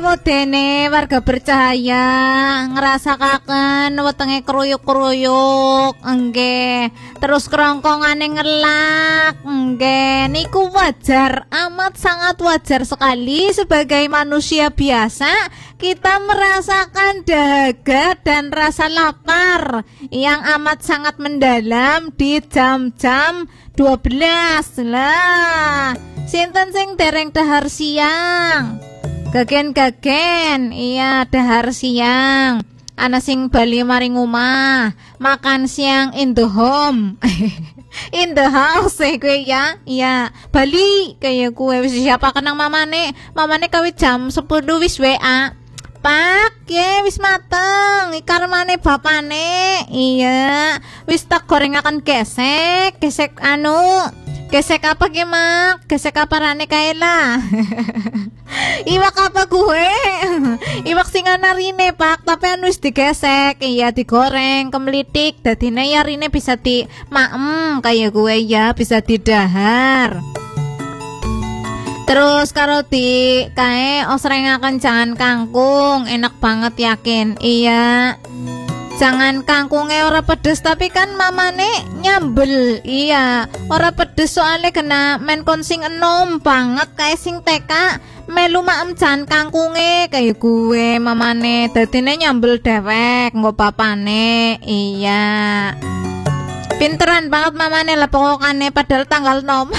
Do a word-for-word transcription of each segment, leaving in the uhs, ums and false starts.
modene warga bercahaya ngrasakaken wetenge kruyuk-kruyuk nggih, terus kerongkongane ngelak nggih, niku wajar, amat sangat wajar sekali sebagai manusia biasa kita merasakan dahaga dan rasa lapar yang amat sangat mendalam di jam-jam dua belas lah. Sinten sing dereng dahar siang? Gagen-gagen, iya dahar siang. Ana sing bali maring omah, makan siang in the home. In the house eh gue ya. Iya, bali kayak gue wis siapa kenang mamane. Mamane kawit jam sepuluh wis W A. Pak, ya wis mateng, ikarmane bapane. Iya, wis tak gorengaken gesek, gesek anu, gesek apa ki mak? Gesek apa rane kae lah. Iwak apa gue? Iwak sing ana rine, Pak, tapi anu wis digesek, iya digoreng, kemelitik, dadine ya rine bisa di maem kayak gue ya, bisa didahar. Terus karo di kae osrengaken jangan kangkung, enak banget yakin. Iya. Jangan kangkungnya ora pedes tapi kan mamane nyambel. Iya, ora pedes soalnya kena men konsing enom banget kayak sing T K melu maem jangan kangkungnya kayak gue mamane dadine nyambel dewek nggo papane. Iya. Pinteran banget mamane lah pokokane padahal tanggal enam.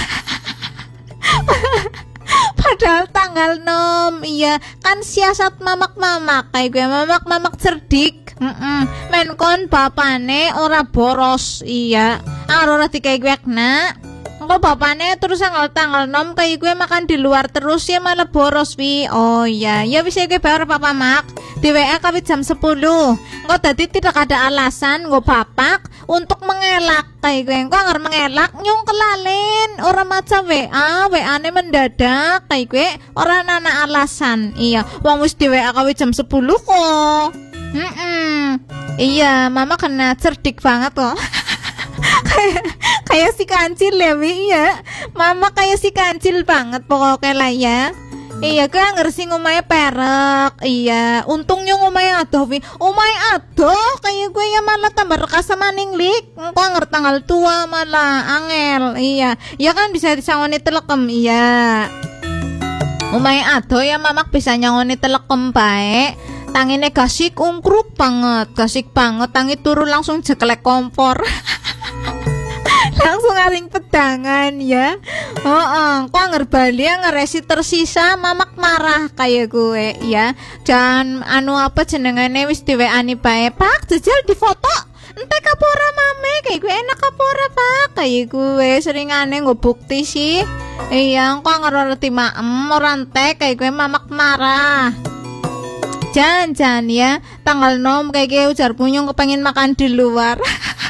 Padahal tanggal enam, iya kan siasat mamak-mamak kayak gue mamak-mamak cerdik. Mm-mm. Menkon bapane ora boros, iya ora dikai gue kena. Engko bapane terus tanggal tanggal enam kayak gue makan di luar terus ya malah boros wi. Oh iya, ya bisa gue bayar papa mak di W A kawit jam sepuluh. Engko tadi tidak ada alasan nggo bapak untuk mengelak kayak gue. Engko anger mengelak nyung kelalen ora maca W A, W A-ne mendadak kayak gue ora nana alasan. Iya, wong wis di W A kawit jam sepuluh kok. Mm-mm. Iya, mama kena cerdik banget kok. kayak kayak si kancil ya wi ya. Mama kayak si kancil banget pokoknya lah ya. Iya, gue ngerti ngomongnya perak. Iya, untungnya ngomongnya adoh wi. Ngomongnya adoh kayak gue ya malah tambah rekasa maning lik. Gue ngerti tanggal tua malah angel. Iya, ya kan bisa disangoni telekom. Iya, ngomongnya adoh ya mamak bisa nyangoni telekom baik. Tangine gasik ungkruk banget, gasik banget. Tangi turu langsung jeklek kompor. Langsung aring pedangan ya. Oh, kok ngerbali ngeresi tersisa mamak marah kayak gue ya. Dan anu apa jenengane wis di W A ni bae. Pak, jajal di foto. Entek kapora mame kayak gue enak kapora Pak. Kayak gue seringane nggo bukti sih. Iya, kok ngerti maem ora entek kayak gue mamak marah. Jangan-jangan ya tanggal enam kayak gue ujar punyung kepengen makan di luar.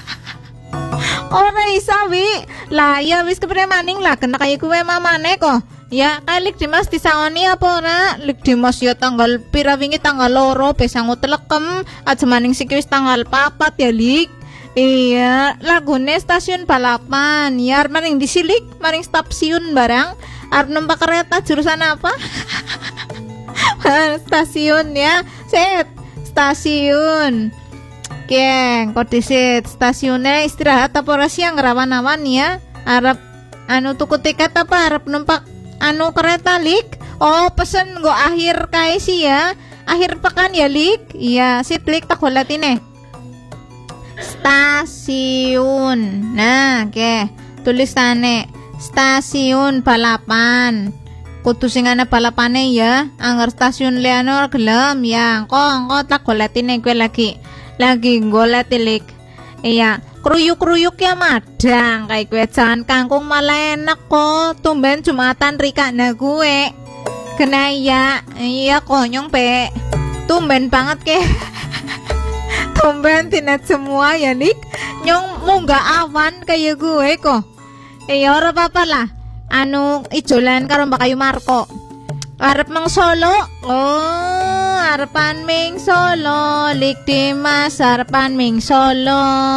Ora isa wi lah ya wis kepriye maning lah kena kayak gue mamane kok ya kalik Dimas disangoni apa ora lik Dimas ya tanggal pira wingi tanggal loro besangu telekem aja maning siki wis tanggal papat ya lik. Iya lagune stasiun balapan ya maring disilik maring stasiun barang arep numpak kereta jurusan apa? Stasiun ya set stasiun Keng, kodisit stasiunnya istirahat apa ora siang ngerawan-awan ya. Arep anu tuku tiket apa arep numpak anu kereta lik. Oh, pesen nggo akhir kae sih ya. Akhir pekan ya lik. Iya, sip lik tak golatine. Stasiun. Nah, ke tulisane stasiun balapan. Kudu sing ana balapane ya. Angger stasiun liano gelem ya. Engko engko tak golatine gue lagi. Lagi golet tilik. Iya, kruyuk-kruyuk ya madang kayak gue jangan kangkung malah enak kok. Tumben Jumatan Rika na gue. Kena ya. Iya konyong pe. Tumben banget ke. Tumben tinet semua ya lik. Nyong munggah awan kayak gue kok. Iya ora apa-apa lah. Anu ijolan karo Mbak Kayu Marco. Arep mang Solo. Oh, arepan ming Solo. Lik Dimas arepan ming Solo.